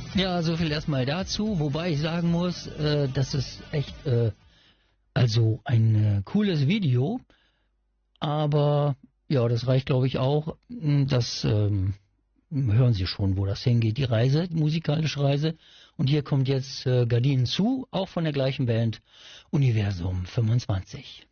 Ja, so viel erstmal dazu, wobei ich sagen muss, das ist echt also ein cooles Video, aber ja, das reicht glaube ich auch. Das hören Sie schon, wo das hingeht, die Reise, die musikalische Reise. Und hier kommt jetzt Gardinen zu, auch von der gleichen Band, Universum 25.